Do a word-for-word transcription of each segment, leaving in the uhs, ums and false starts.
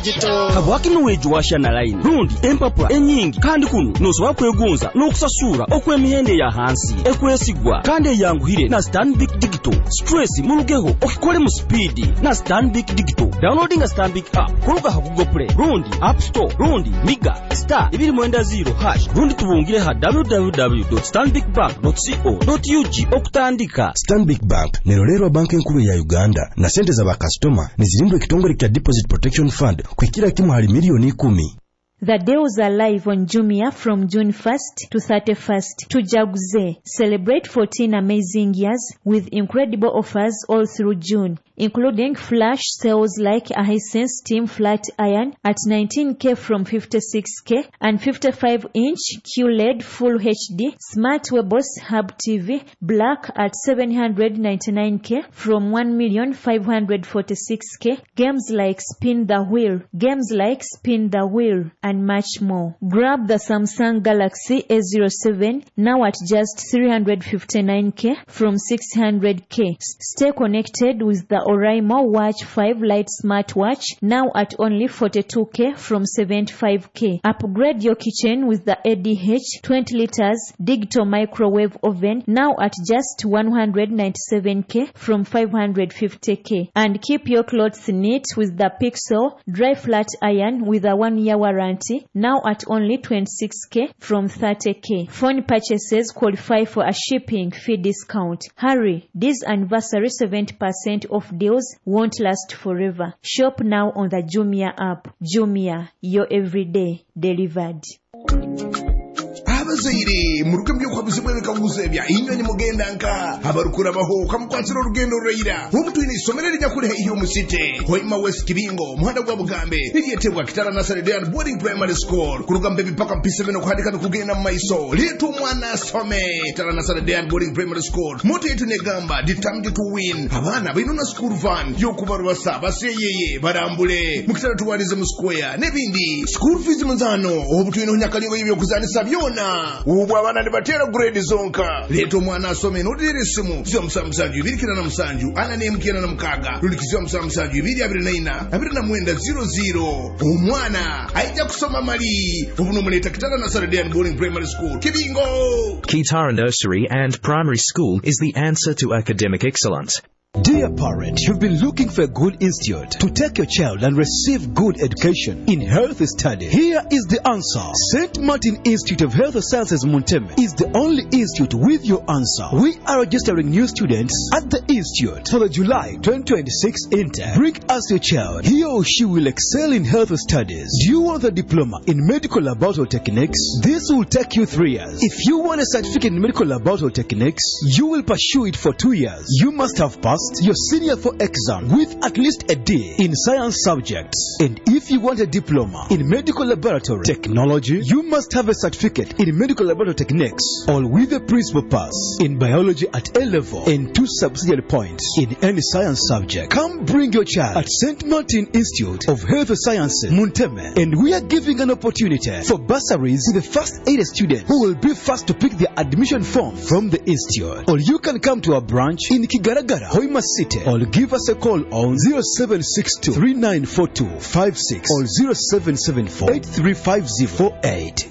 digital habwakino weju washana line rundi empapula enyingi kandi kuno nosoba kwegunza n'okusasura okw'emihende ya hansi ekwesigwa kandi yanguhire na Stanbic Digital stress mulugeho okikole mu speed na Stanbic Digital downloading a Stanbic app kuluga ha Google Play rundi App Store rundi Miga star ibiri mwenda zero hash rundi tubungire ha w w w dot stanbic bank dot co dot u g okutandika. Stanbic Bank nerolero banki nkuru ya Uganda na sente za bakastoma nizirindwe kitongole kya Deposit Protection Fund kwikira kimu hali milioni kumi. The deals are live on Jumia from June first to thirty-first. Tujaguze. Celebrate fourteen amazing years with incredible offers all through June, including flash sales like a Hisense Steam Flat Iron at nineteen K from fifty-six K and fifty-five inch Q L E D Full H D Smart Webos Hub T V Black at seven hundred ninety-nine K from one million five hundred forty-six K. Games like Spin the Wheel, games like Spin the Wheel, and much more. Grab the Samsung Galaxy A zero seven now at just three hundred fifty-nine K from six hundred K. Stay connected with the Oraimo Watch five Lite smartwatch now at only forty-two K from seventy-five K. Upgrade your kitchen with the A D H twenty liters digital microwave oven now at just one hundred ninety-seven K from five hundred fifty K. And keep your clothes neat with the Pixel dry flat iron with a one year warranty now at only twenty-six K from thirty K. Phone purchases qualify for a shipping fee discount. Hurry, this anniversary seventy percent off deals won't last forever. Shop now on the Jumia app. Jumia, your everyday delivered. Abazaire murukamye kwa bizimwe bikaguzebya inyoni mugenda nka abarukura baho kamukwatsira urugendo rurayira ubutwini somere rijya kuri iyo musite hoima West Kibingo muhanda gwa Bugambe niyetebwa Kitara Nasare Dean Boarding Primary School kurugambe bipaka mpise bino kuhandika no kugenda maiso leto mwana some Kitara Nasare Dean Boarding Primary School moto yetu negamba determined to win abana binona school van yo kubarwasa baseyeye barambule mukitara tuwarize mu square nebindi school fees munzano obutwini hunyakalingo yibyo kuzanisa byona ubu abana ndibatera grade zonka leto mwana asome nodirisimu zyo musamsanju birikira na musanju ana nemkena na mkaga rulikizyo musamsanju biri abiri na ina abiri na mwenda zero zero umwana aija kusoma mali ubu numuleta Kitara Nasare Dean Boarding Primary School Kibingo. Kitara Nursery and Primary School is the answer to academic excellence. Dear parent, you've been looking for a good institute to take your child and receive good education in health studies. Here is the answer. Saint Martin Institute of Health Sciences Munteme is the only institute with your answer. We are registering new students at the institute for the July twenty twenty-six intake. Bring us your child. He or she will excel in health studies. Do you want a diploma in medical laboratory techniques? This will take you three years. If you want a certificate in medical laboratory techniques, you will pursue it for two years. You must have passed your senior four exam with at least a D in science subjects. And if you want a diploma in medical laboratory technology, you must have a certificate in medical laboratory techniques, all with a principal pass in biology at A level and two subsidiary points in any science subject. Come bring your child at Saint Martin Institute of Health Sciences Munteme, and we are giving an opportunity for bursaries to the first eight students who will be first to pick their admission form from the institute. Or you can come to our branch in Kigaragara, Hoima City, or give us a call on zero seven six two, three nine four two, five six or zero seven seven four, eight three five zero four eight.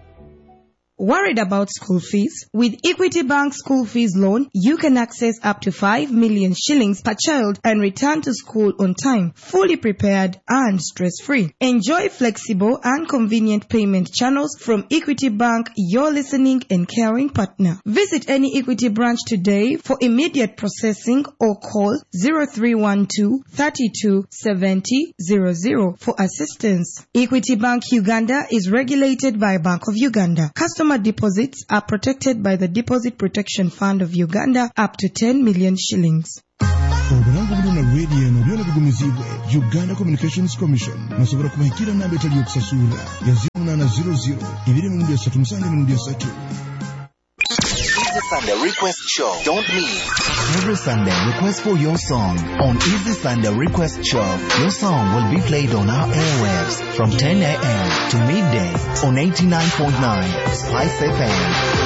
Worried about school fees? With Equity Bank School Fees Loan, you can access up to five million shillings per child and return to school on time, fully prepared and stress-free. Enjoy flexible and convenient payment channels from Equity Bank, your listening and caring partner. Visit any Equity branch today for immediate processing or call zero three one two, three two seven zero zero zero for assistance. Equity Bank Uganda is regulated by Bank of Uganda. Customer deposits are protected by the Deposit Protection Fund of Uganda up to ten million shillings. Obulango buluna radio no byona bigumizibwe Uganda Communications Commission musobora kumahikira na betali yokusasula ya zero nine zero zero ibiri mu ndiya satu musanga mu ndiya satu. Easy Sunday Request Show. Don't miss. Every Sunday, request for your song. On Easy Sunday Request Show, your song will be played on our airwaves from ten a.m. to midday on eighty-nine point nine Spice F M.